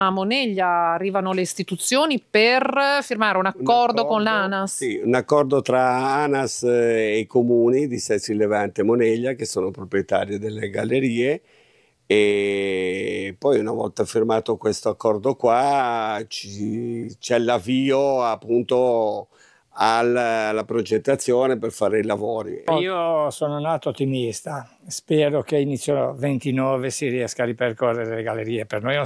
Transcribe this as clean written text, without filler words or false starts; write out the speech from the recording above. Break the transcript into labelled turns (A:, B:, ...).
A: A Moneglia arrivano le istituzioni per firmare un accordo con l'ANAS.
B: Sì, un accordo tra ANAS e i comuni di Sestri Levante e Moneglia, che sono proprietari delle gallerie, e poi una volta firmato questo accordo qua c'è l'avvio appunto alla progettazione per fare i lavori.
C: Io sono nato ottimista, spero che inizio 29 si riesca a ripercorrere le gallerie. Per noi è un